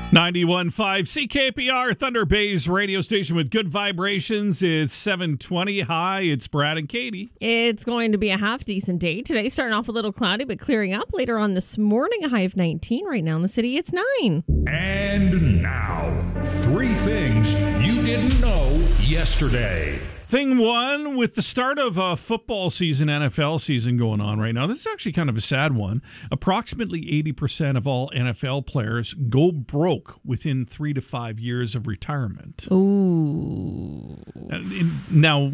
91.5 CKPR, Thunder Bay's radio station with good vibrations. It's 7:20. Hi, it's Brad and Katie. It's going to be a half-decent day today, starting off a little cloudy, but clearing up later on this morning. A high of 19. Right now in the city, it's 9. And now, 3 things you didn't know yesterday. Thing one, with the start of football season, NFL season going on right now, this is actually kind of a sad one. Approximately 80% of all NFL players go broke within 3 to 5 years of retirement. Ooh. Now,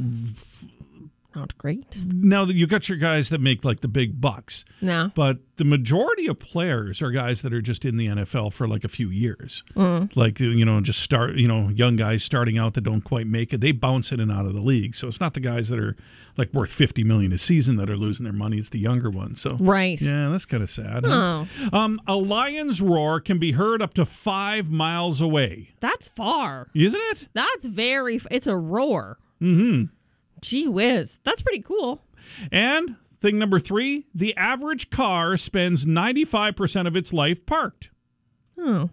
Not great. now that you got your guys that make like the big bucks, No. but the majority of players are guys that are just in the NFL for like a few years. Like, just start, young guys starting out that don't quite make it. They bounce in and out of the league. So it's not the guys that are like worth $50 million a season that are losing their money. It's the younger ones. So Right. yeah, that's kind of sad. Huh? A lion's roar can be heard up to 5 miles away. That's far. Isn't it? That's it's a roar. Mm-hmm. Gee whiz. That's pretty cool. And thing number 3, the average car spends 95% of its life parked. Oh.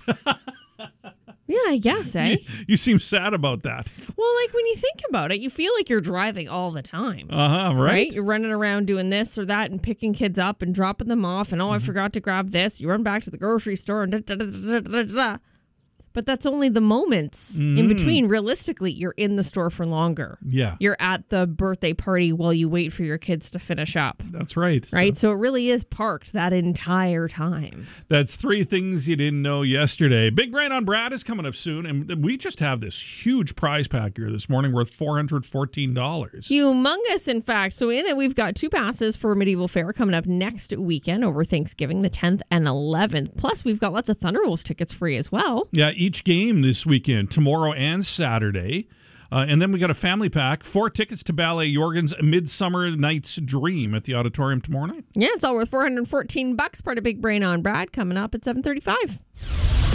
Yeah, I guess, eh? You seem sad about that. Well, like when you think about it, you feel like you're driving all the time. Right? You're running around doing this or that and picking kids up and dropping them off. And, I forgot to grab this. You run back to the grocery store and da-da-da-da-da-da-da. But that's only the moments in between. Realistically, you're in the store for longer. Yeah. You're at the birthday party while you wait for your kids to finish up. That's right. Right? So it really is parked that entire time. That's 3 things you didn't know yesterday. Big Brain on Brad is coming up soon, and we just have this huge prize pack here this morning worth $414. Humongous, in fact. So in it, we've got 2 passes for Medieval Fair coming up next weekend over Thanksgiving, the 10th and 11th. Plus, we've got lots of Thunderwolves tickets free as well. Yeah, each game this weekend, tomorrow and Saturday. And then we got a family pack, 4 tickets to Ballet Jorgen's Midsummer Night's Dream at the auditorium tomorrow night. Yeah, it's all worth $414. Part of Big Brain on Brad coming up at 7:35.